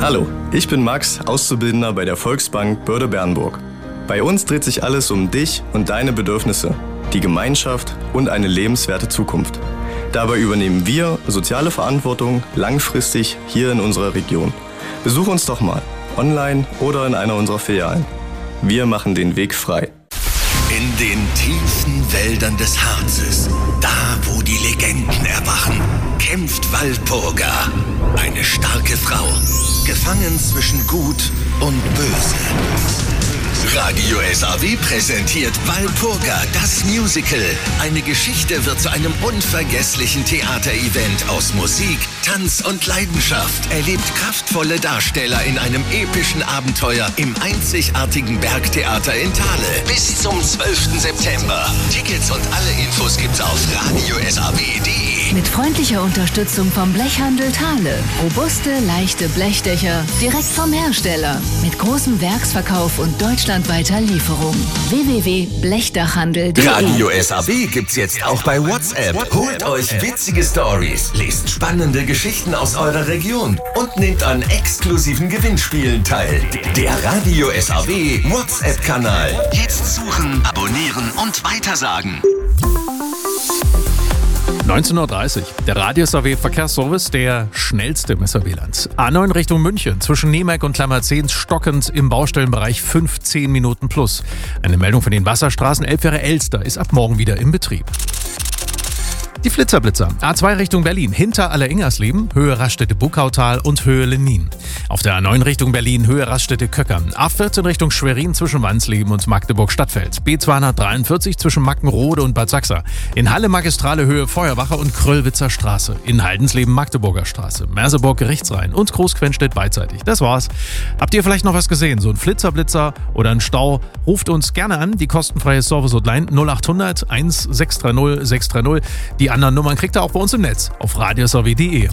Hallo, ich bin Max, Auszubildender bei der Volksbank Börde-Bernburg. Bei uns dreht sich alles um dich und deine Bedürfnisse, die Gemeinschaft und eine lebenswerte Zukunft. Dabei übernehmen wir soziale Verantwortung langfristig hier in unserer Region. Besuch uns doch mal, online oder in einer unserer Filialen. Wir machen den Weg frei. In den tiefen Wäldern des Harzes, da wo die Legenden erwachen, kämpft Walpurga, eine starke Frau, gefangen zwischen Gut und Böse. Radio SAW präsentiert Walpurga, das Musical. Eine Geschichte wird zu einem unvergesslichen Theaterevent aus Musik, Tanz und Leidenschaft. Erlebt kraftvolle Darsteller in einem epischen Abenteuer im einzigartigen Bergtheater in Thale. Bis zum 12. September. Tickets und alle Infos gibt's auf radiosaw.de. Mit freundlicher Unterstützung vom Blechhandel Thale. Robuste, leichte Blechdächer direkt vom Hersteller. Mit großem Werksverkauf und deutschlandweiter Lieferung. www.blechdachhandel.de. Radio SAW gibt's jetzt auch bei WhatsApp. Holt euch witzige Stories, lest spannende Geschichten aus eurer Region und nehmt an exklusiven Gewinnspielen teil. Der Radio SAW WhatsApp-Kanal. Jetzt suchen, abonnieren und weitersagen. 19:30 Uhr. Der Radio SAW Verkehrsservice, der schnellste im SAW-Land. A9 Richtung München, zwischen Niemek und Klammerzehn stockend im Baustellenbereich 15 Minuten plus. Eine Meldung von den Wasserstraßen. Elbfähre Elster ist ab morgen wieder in Betrieb. Die Flitzerblitzer. A2 Richtung Berlin, hinter Aller-Ingersleben, Höhe Raststätte-Buckautal und Höhe Lenin. Auf der A9 Richtung Berlin, Höhe Raststätte-Köckern. A14 Richtung Schwerin zwischen Wansleben und Magdeburg-Stadtfeld. B243 zwischen Mackenrode und Bad Sachsa. In Halle Magistrale Höhe Feuerwache und Kröllwitzer Straße. In Haldensleben Magdeburger Straße. Merseburg Gerichtsrhein und Großquenstedt beidseitig. Das war's. Habt ihr vielleicht noch was gesehen? So ein Flitzerblitzer oder ein Stau? Ruft uns gerne an. Die kostenfreie Service-Hotline 0800 1630 630. Die anderen Nummern kriegt ihr auch bei uns im Netz auf radiosaw.de.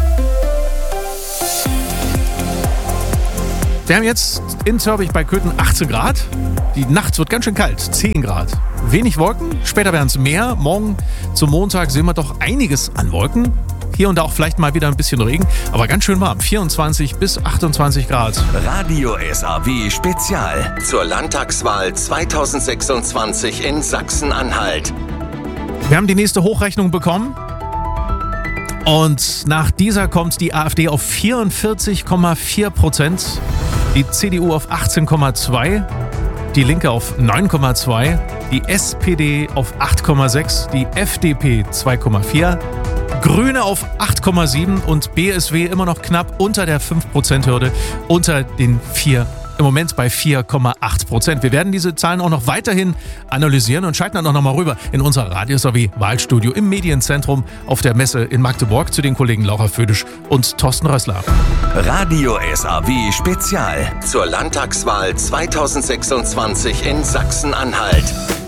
Wir haben jetzt in Zörbich bei Köthen 18 Grad. Die Nacht wird ganz schön kalt, 10 Grad. Wenig Wolken, später werden es mehr. Morgen zum Montag sehen wir doch einiges an Wolken. Hier und da auch vielleicht mal wieder ein bisschen Regen, aber ganz schön warm. 24 bis 28 Grad. Radio SAW Spezial zur Landtagswahl 2026 in Sachsen-Anhalt. Wir haben die nächste Hochrechnung bekommen und nach dieser kommt die AfD auf 44,4%, die CDU auf 18,2%, die Linke auf 9,2%, die SPD auf 8,6%, die FDP 2,4%, Grüne auf 8,7% und BSW immer noch knapp unter der 5%-Hürde, unter den 4%. Im Moment bei 4,8%. Wir werden diese Zahlen auch noch weiterhin analysieren und schalten dann auch noch mal rüber in unser Radio SAW Wahlstudio im Medienzentrum auf der Messe in Magdeburg zu den Kollegen Laura Födisch und Thorsten Rössler. Radio SAW Spezial zur Landtagswahl 2026 in Sachsen-Anhalt.